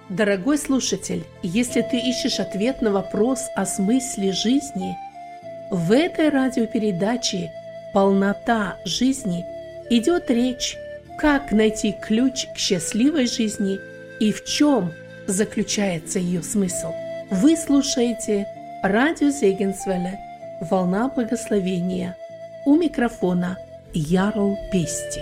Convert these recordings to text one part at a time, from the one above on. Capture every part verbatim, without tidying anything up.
Дорогой слушатель, если ты ищешь ответ на вопрос о смысле жизни, в этой радиопередаче «Полнота жизни» идет речь, как найти ключ к счастливой жизни и в чем заключается ее смысл. Вы слушаете радио Зегенсвелле «Волна благословения». У микрофона Ярл Пести.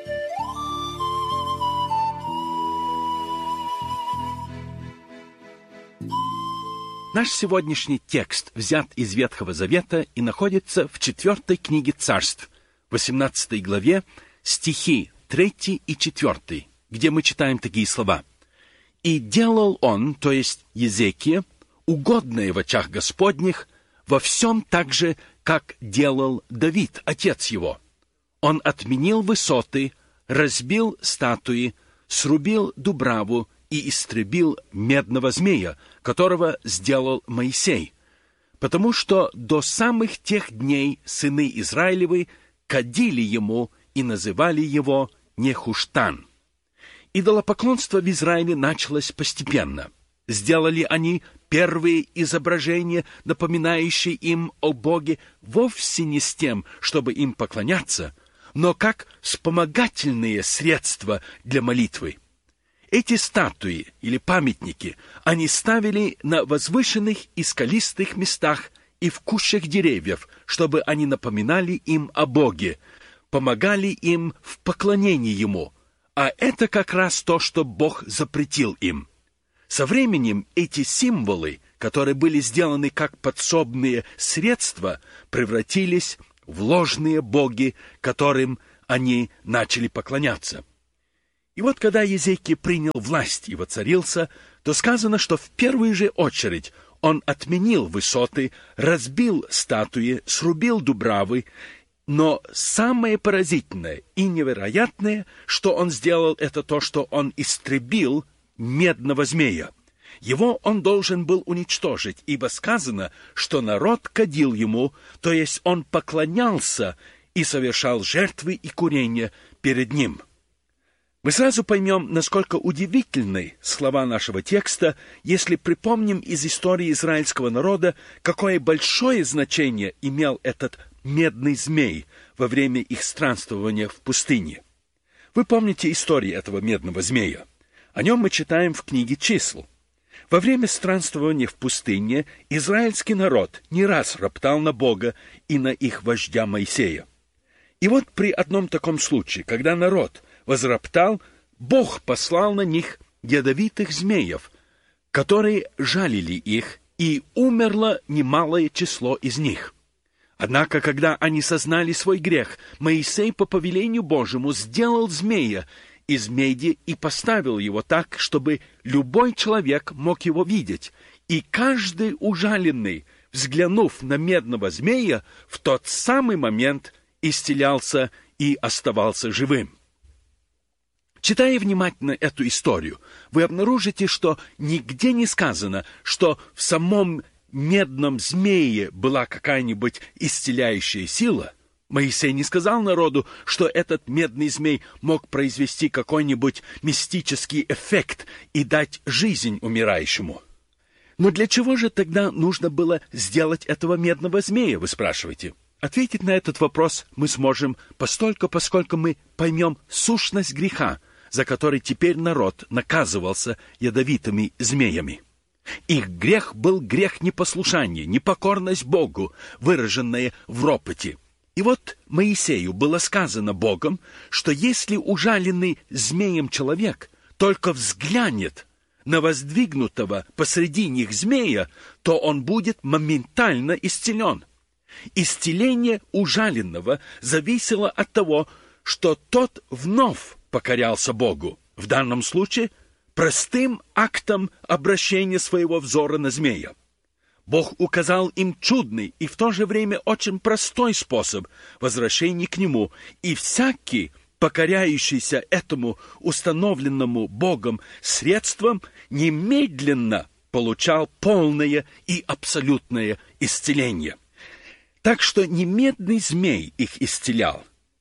Наш сегодняшний текст взят из Ветхого Завета и находится в четвертой книге Царств, восемнадцатой главе, стихи третий и четвертый, где мы читаем такие слова. «И делал он, то есть Езекия, угодное в очах Господних, во всем так же, как делал Давид, отец его. Он отменил высоты, разбил статуи, срубил дубраву и истребил медного змея, которого сделал Моисей, потому что до самых тех дней сыны Израилевы кадили ему и называли его Нехуштан». Идолопоклонство в Израиле началось постепенно. Сделали они первые изображения, напоминающие им о Боге, вовсе не с тем, чтобы им поклоняться, но как вспомогательные средства для молитвы. Эти статуи или памятники они ставили на возвышенных и скалистых местах и в кущах деревьев, чтобы они напоминали им о Боге, помогали им в поклонении Ему, а это как раз то, что Бог запретил им. Со временем эти символы, которые были сделаны как подсобные средства, превратились в ложные боги, которым они начали поклоняться. И вот когда Езекия принял власть и воцарился, то сказано, что в первую же очередь он отменил высоты, разбил статуи, срубил дубравы, но самое поразительное и невероятное, что он сделал, это то, что он истребил медного змея. Его он должен был уничтожить, ибо сказано, что народ кадил ему, то есть он поклонялся и совершал жертвы и курения перед ним. Мы сразу поймем, насколько удивительны слова нашего текста, если припомним из истории израильского народа, какое большое значение имел этот медный змей во время их странствования в пустыне. Вы помните историю этого медного змея? О нем мы читаем в книге «Чисел». Во время странствования в пустыне израильский народ не раз роптал на Бога и на их вождя Моисея. И вот при одном таком случае, когда народ возроптал, Бог послал на них ядовитых змеев, которые жалили их, и умерло немалое число из них. Однако, когда они сознали свой грех, Моисей по повелению Божьему сделал змея из меди и поставил его так, чтобы любой человек мог его видеть, и каждый ужаленный, взглянув на медного змея, в тот самый момент исцелялся и оставался живым. Читая внимательно эту историю, вы обнаружите, что нигде не сказано, что в самом медном змее была какая-нибудь исцеляющая сила. Моисей не сказал народу, что этот медный змей мог произвести какой-нибудь мистический эффект и дать жизнь умирающему. Но для чего же тогда нужно было сделать этого медного змея, вы спрашиваете? Ответить на этот вопрос мы сможем постольку, поскольку мы поймем сущность греха, за который теперь народ наказывался ядовитыми змеями. Их грех был грех непослушания, непокорность Богу, выраженная в ропоте. И вот Моисею было сказано Богом, что если ужаленный змеем человек только взглянет на воздвигнутого посреди них змея, то он будет моментально исцелен. Исцеление ужаленного зависело от того, что тот вновь покорялся Богу, в данном случае простым актом обращения своего взора на змея. Бог указал им чудный и в то же время очень простой способ возвращения к Нему, и всякий, покоряющийся этому установленному Богом средством, немедленно получал полное и абсолютное исцеление. Так что не медный змей их исцелял,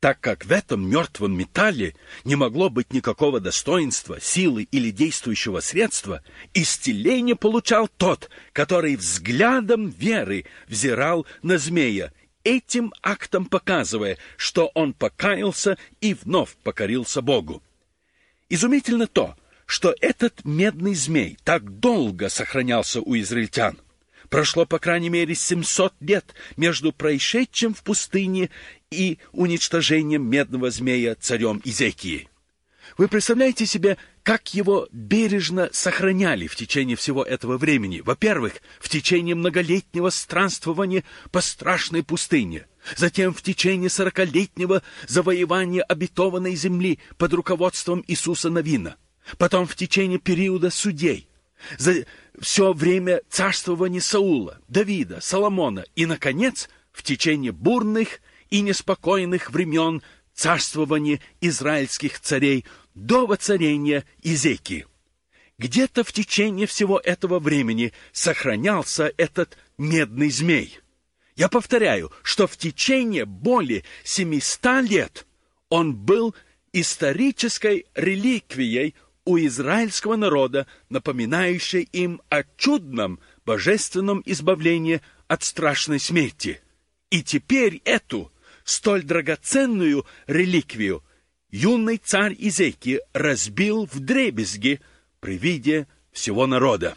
так как в этом мертвом металле не могло быть никакого достоинства, силы или действующего средства, исцеление получал тот, который взглядом веры взирал на змея, этим актом показывая, что он покаялся и вновь покорился Богу. Изумительно то, что этот медный змей так долго сохранялся у израильтян. Прошло, по крайней мере, семьсот лет между происшедшим в пустыне и уничтожением медного змея царем Изекии. Вы представляете себе, как его бережно сохраняли в течение всего этого времени? Во-первых, в течение многолетнего странствования по страшной пустыне, затем в течение сорокалетнего завоевания обетованной земли под руководством Иисуса Навина, потом в течение периода судей, за все время царствования Саула, Давида, Соломона и, наконец, в течение бурных и неспокойных времен царствования израильских царей до воцарения Изекии. Где-то в течение всего этого времени сохранялся этот медный змей. Я повторяю, что в течение более семисот лет он был исторической реликвией у израильского народа, напоминающей им о чудном божественном избавлении от страшной смерти. И теперь эту столь драгоценную реликвию юный царь Изекия разбил вдребезги при виде всего народа.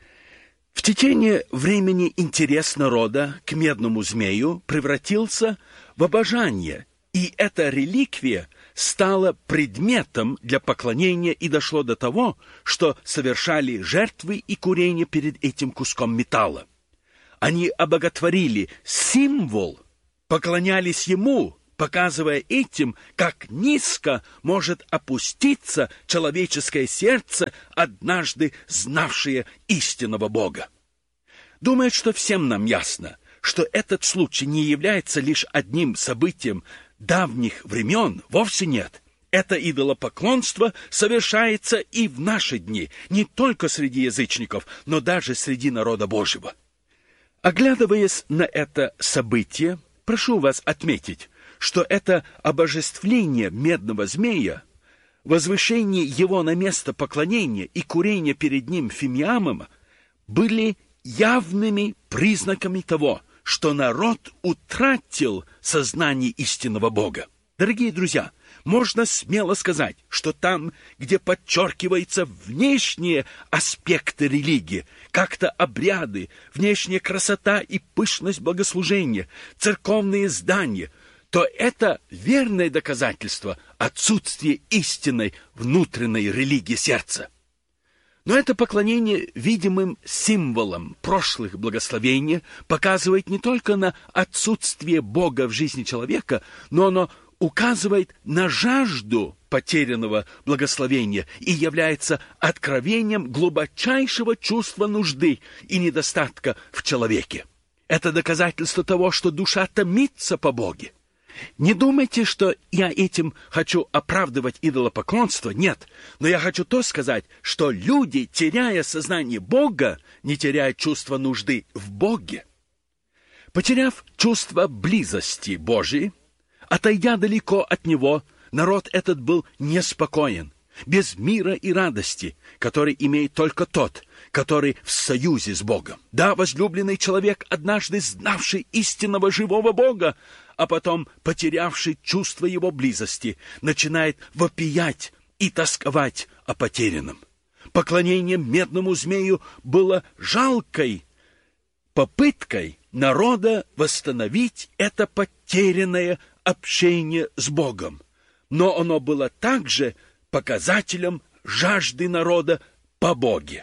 В течение времени интерес народа к медному змею превратился в обожание, и эта реликвия стала предметом для поклонения и дошло до того, что совершали жертвы и курение перед этим куском металла. Они обоготворили символ, поклонялись ему, показывая этим, как низко может опуститься человеческое сердце, однажды знавшее истинного Бога. Думаю, что всем нам ясно, что этот случай не является лишь одним событием давних времен, вовсе нет. Это идолопоклонство совершается и в наши дни, не только среди язычников, но даже среди народа Божьего. Оглядываясь на это событие, прошу вас отметить, что это обожествление медного змея, возвышение его на место поклонения и курение перед ним фимиамом были явными признаками того, что народ утратил сознание истинного Бога. Дорогие друзья, можно смело сказать, что там, где подчеркиваются внешние аспекты религии, как-то обряды, внешняя красота и пышность богослужения, церковные здания, то это верное доказательство отсутствия истинной внутренней религии сердца. Но это поклонение видимым символам прошлых благословений показывает не только на отсутствие Бога в жизни человека, но оно указывает на жажду потерянного благословения и является откровением глубочайшего чувства нужды и недостатка в человеке. Это доказательство того, что душа томится по Боге. Не думайте, что я этим хочу оправдывать идолопоклонство. Нет, но я хочу то сказать, что люди, теряя сознание Бога, не теряют чувство нужды в Боге. Потеряв чувство близости Божией, отойдя далеко от Него, народ этот был неспокоен, без мира и радости, который имеет только тот, который в союзе с Богом. Да, возлюбленный человек, однажды знавший истинного живого Бога, а потом, потерявший чувство его близости, начинает вопиять и тосковать о потерянном. Поклонение медному змею было жалкой попыткой народа восстановить это потерянное общение с Богом. Но оно было также показателем жажды народа по Боге.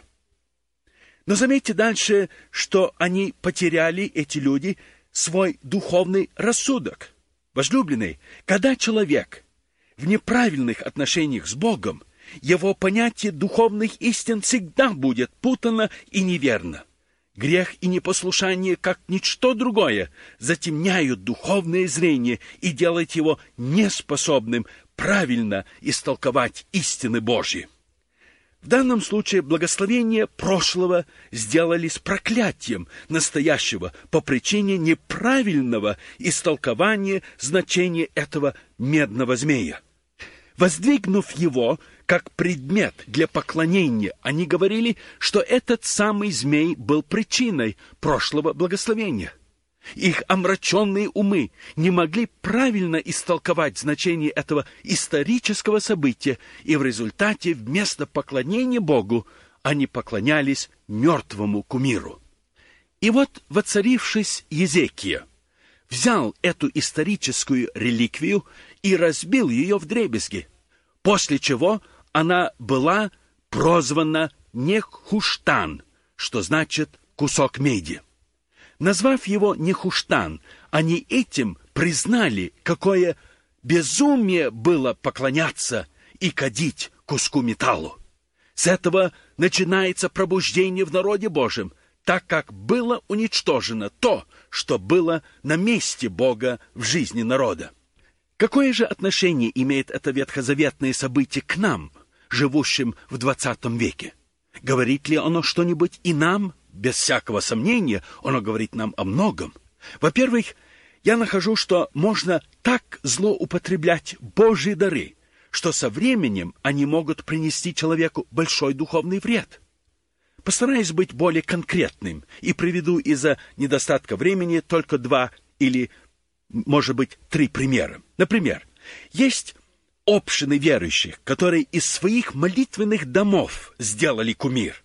Но заметьте дальше, что они потеряли, эти люди, свой духовный рассудок. Возлюбленный, когда человек в неправильных отношениях с Богом, его понятие духовных истин всегда будет путано и неверно. Грех и непослушание, как ничто другое, затемняют духовное зрение и делают его неспособным правильно истолковать истины Божьи. В данном случае благословения прошлого сделались проклятием настоящего по причине неправильного истолкования значения этого медного змея. Воздвигнув его как предмет для поклонения, они говорили, что этот самый змей был причиной прошлого благословения. Их омраченные умы не могли правильно истолковать значение этого исторического события, и в результате вместо поклонения Богу они поклонялись мертвому кумиру. И вот, воцарившись, Езекия взял эту историческую реликвию и разбил ее вдребезги, после чего она была прозвана Нехуштан, что значит «кусок меди». Назвав его Нехуштан, они этим признали, какое безумие было поклоняться и кадить куску металлу. С этого начинается пробуждение в народе Божьем, так как было уничтожено то, что было на месте Бога в жизни народа. Какое же отношение имеет это ветхозаветное событие к нам, живущим в двадцатом веке? Говорит ли оно что-нибудь и нам? Без всякого сомнения, оно говорит нам о многом. Во-первых, я нахожу, что можно так злоупотреблять Божьи дары, что со временем они могут принести человеку большой духовный вред. Постараюсь быть более конкретным и приведу из-за недостатка времени только два или, может быть, три примера. Например, есть общины верующих, которые из своих молитвенных домов сделали кумир.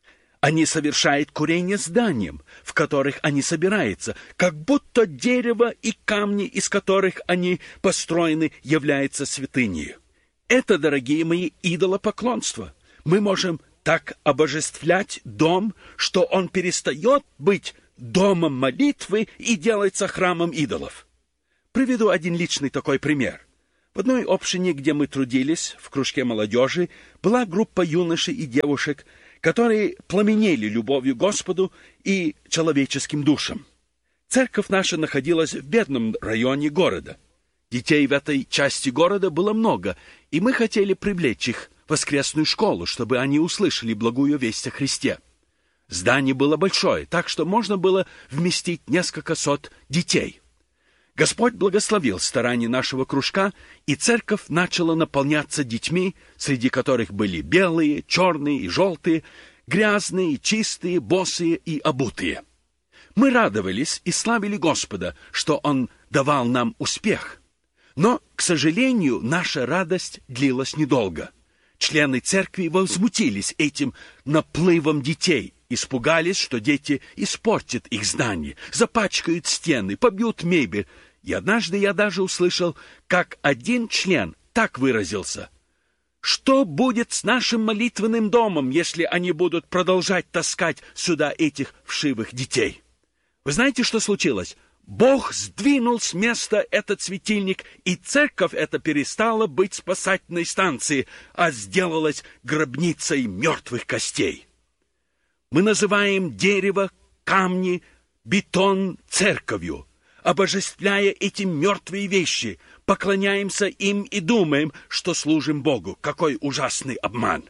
Они совершают курение зданиям, в которых они собираются, как будто дерево и камни, из которых они построены, являются святыней. Это, дорогие мои, идолопоклонство. Мы можем так обожествлять дом, что он перестает быть домом молитвы и делается храмом идолов. Приведу один личный такой пример. В одной общине, где мы трудились, в кружке молодежи, была группа юношей и девушек, которые пламенели любовью к Господу и человеческим душам. Церковь наша находилась в бедном районе города. Детей в этой части города было много, и мы хотели привлечь их в воскресную школу, чтобы они услышали благую весть о Христе. Здание было большое, так что можно было вместить несколько сот детей. Господь благословил старания нашего кружка, и церковь начала наполняться детьми, среди которых были белые, черные и желтые, грязные, чистые, босые и обутые. Мы радовались и славили Господа, что Он давал нам успех. Но, к сожалению, наша радость длилась недолго. Члены церкви возмутились этим наплывом детей, испугались, что дети испортят их здание, запачкают стены, побьют мебель. И однажды я даже услышал, как один член так выразился: «Что будет с нашим молитвенным домом, если они будут продолжать таскать сюда этих вшивых детей?» Вы знаете, что случилось? Бог сдвинул с места этот светильник, и церковь эта перестала быть спасательной станцией, а сделалась гробницей мертвых костей. Мы называем дерево, камни, бетон церковью, обожествляя эти мертвые вещи, поклоняемся им и думаем, что служим Богу. Какой ужасный обман!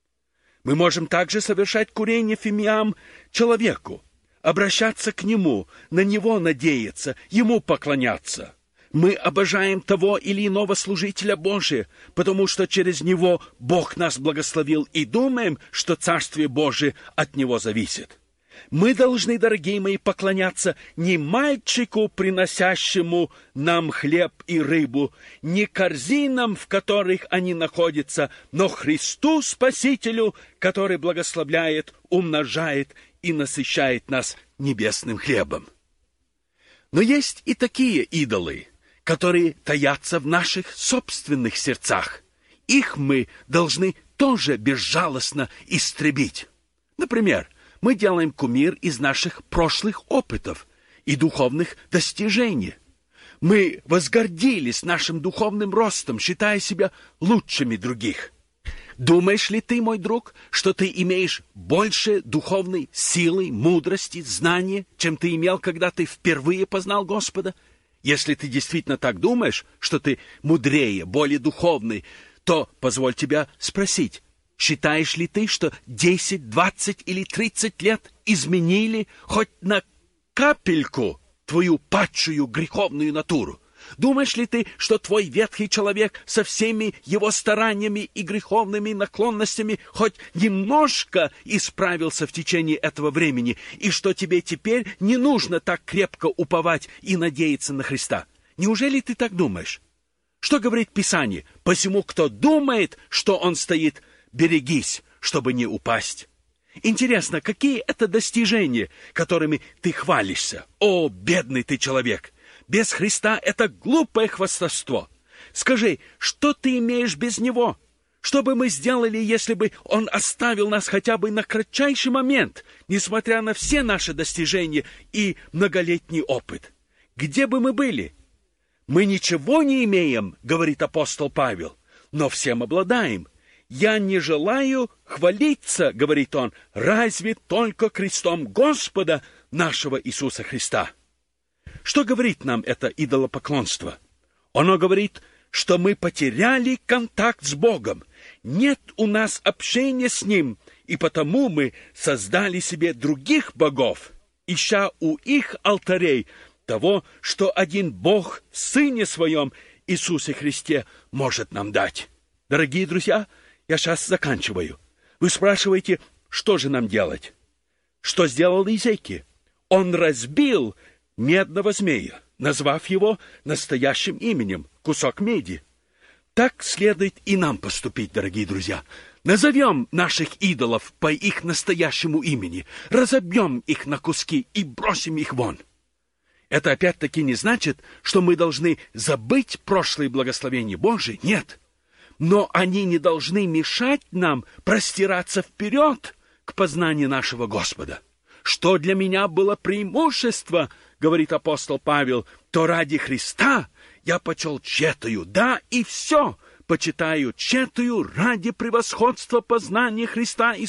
Мы можем также совершать курение фимиам человеку, обращаться к Нему, на Него надеяться, Ему поклоняться. Мы обожаем того или иного служителя Божия, потому что через него Бог нас благословил, и думаем, что Царствие Божие от Него зависит. Мы должны, дорогие мои, поклоняться не мальчику, приносящему нам хлеб и рыбу, не корзинам, в которых они находятся, но Христу Спасителю, который благословляет, умножает и насыщает нас небесным хлебом. Но есть и такие идолы, которые таятся в наших собственных сердцах. Их мы должны тоже безжалостно истребить. Например, мы делаем кумир из наших прошлых опытов и духовных достижений. Мы возгордились нашим духовным ростом, считая себя лучшими других. Думаешь ли ты, мой друг, что ты имеешь больше духовной силы, мудрости, знания, чем ты имел, когда ты впервые познал Господа? Если ты действительно так думаешь, что ты мудрее, более духовный, то позволь тебя спросить, с Считаешь ли ты, что десять, двадцать или тридцать лет изменили хоть на капельку твою падшую греховную натуру? Думаешь ли ты, что твой ветхий человек со всеми его стараниями и греховными наклонностями хоть немножко исправился в течение этого времени, и что тебе теперь не нужно так крепко уповать и надеяться на Христа? Неужели ты так думаешь? Что говорит Писание? «Посему, кто думает, что он стоит, берегись, чтобы не упасть». Интересно, какие это достижения, которыми ты хвалишься? О, бедный ты человек! Без Христа это глупое хвастовство. Скажи, что ты имеешь без Него? Что бы мы сделали, если бы Он оставил нас хотя бы на кратчайший момент, несмотря на все наши достижения и многолетний опыт? Где бы мы были? Мы ничего не имеем, говорит апостол Павел, но всем обладаем. Я не желаю хвалиться, говорит он, разве только крестом Господа нашего Иисуса Христа. Что говорит нам это идолопоклонство? Оно говорит, что мы потеряли контакт с Богом. Нет у нас общения с Ним, и потому мы создали себе других богов, ища у их алтарей того, что один Бог в Сыне Своем, Иисусе Христе, может нам дать. Дорогие друзья, я сейчас заканчиваю. Вы спрашиваете, что же нам делать? Что сделал Иезекия? Он разбил медного змея, назвав его настоящим именем, кусок меди. Так следует и нам поступить, дорогие друзья. Назовем наших идолов по их настоящему имени, разобьем их на куски и бросим их вон. Это опять-таки не значит, что мы должны забыть прошлые благословения Божии. Нет. Но они не должны мешать нам простираться вперед к познанию нашего Господа. Что для меня было преимущество, говорит апостол Павел, то ради Христа я почел тщетою, да, и все почитаю тщетою ради превосходства познания Христа и